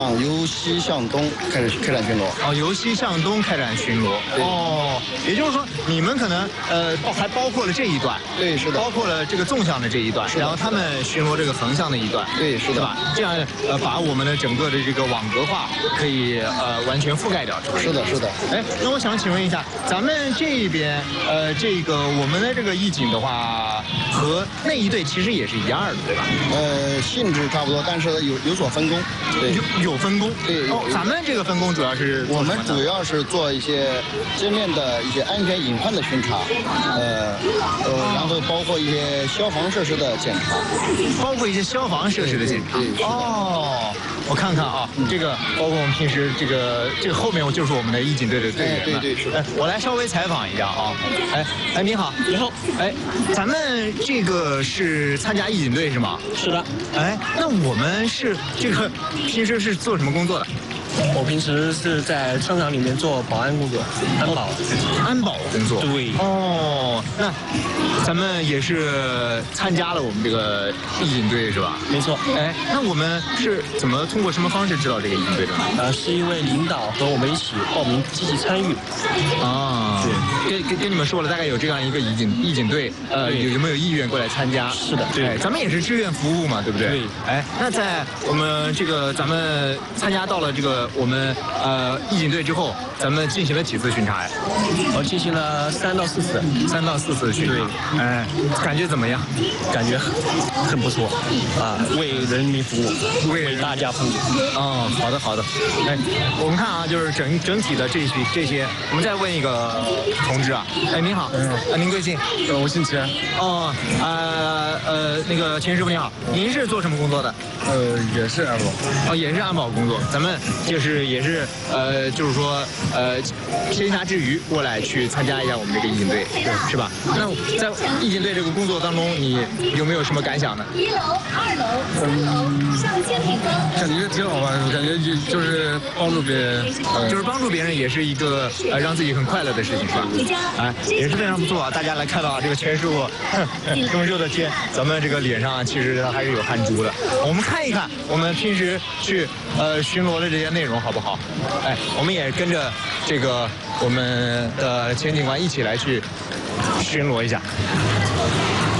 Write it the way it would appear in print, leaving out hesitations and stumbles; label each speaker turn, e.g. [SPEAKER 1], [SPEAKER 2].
[SPEAKER 1] 由西向东开展巡逻。
[SPEAKER 2] 哦，由西向东开展巡逻。哦，也就是说你们可能还包括了这一段。
[SPEAKER 1] 对，是的。
[SPEAKER 2] 包括了这个纵向的这一段，然后他们巡逻这个横向的一段。
[SPEAKER 1] 对，是的。
[SPEAKER 2] 吧？这样把我们的整个的这个网格化可以完全覆盖掉，是吧？
[SPEAKER 1] 是的，是的。
[SPEAKER 2] 哎，那我想请问一下，咱们这边这个我们的这个义警的话，和那一队其实也是一样的，对吧？
[SPEAKER 1] 性质差不多，但是有所分工。对，
[SPEAKER 2] 有分工。
[SPEAKER 1] 对。
[SPEAKER 2] 哦，咱们这个分工主要是
[SPEAKER 1] 我们主要是做一些街面的一些安全隐患的巡查，然后包括一些消防设施的检查，
[SPEAKER 2] 包括一些消防设施的检查。哦，我看看啊，这个包括我们平时这个后面就是我们的义警队的队员。
[SPEAKER 1] 对，是的。
[SPEAKER 2] 我来稍微采访一下啊。哎，你好。
[SPEAKER 3] 你好。
[SPEAKER 2] 哎，咱们这个是参加义警队是吗？
[SPEAKER 3] 是的。
[SPEAKER 2] 哎，那我们是这个平时是做什么工作的？
[SPEAKER 3] 我平时是在商场里面做保安工作，安保
[SPEAKER 2] 工作。
[SPEAKER 3] 对。
[SPEAKER 2] 哦，那咱们也是参加了我们这个义警队是吧？
[SPEAKER 3] 没错。
[SPEAKER 2] 哎，那我们是怎么通过什么方式知道这个义警队的呢？
[SPEAKER 3] 是一位领导和我们一起报名积极参与。
[SPEAKER 2] 啊，对，跟你们说了，大概有这样一个义警队，有没有意愿过来参加？
[SPEAKER 3] 是的，对，
[SPEAKER 2] 咱们也是志愿服务嘛，对不对？
[SPEAKER 3] 对。
[SPEAKER 2] 哎，那在我们这个咱们参加到了这个我们义警队之后，咱们进行了几次巡查呀？
[SPEAKER 3] 我进行了3到4次
[SPEAKER 2] ，3到4次巡查。对。哎，感觉怎么样？
[SPEAKER 3] 感觉很不错啊，为人民服务，为大家服务。
[SPEAKER 2] 哦，好的。哎，我们看啊，就是整体的这些，我们再问一个同志啊。哎，您好。您贵姓？
[SPEAKER 4] 我姓钱。
[SPEAKER 2] 哦，那个钱师傅您好，您是做什么工作的？
[SPEAKER 4] 也是安保。
[SPEAKER 2] 哦，也是安保工作。咱们就是也是就是说闲暇之余过来去参加一下我们这个义警队，对，是吧？那在义警队这个工作当中，你有没有什么感想呢
[SPEAKER 5] ？1楼、2楼、3楼上千米高。
[SPEAKER 4] 感觉挺好玩，感觉就是帮助别人，
[SPEAKER 2] 就是帮助别人也是一个让自己很快乐的事情，是吧？哎，也是非常不错啊！大家来看到啊，这个钱师傅这么热的天，咱们这个脸上其实还是有汗珠的。我们看一看我们平时去巡逻的这些内容好不好？哎，我们也跟着这个我们的钱警官一起来去巡逻一下。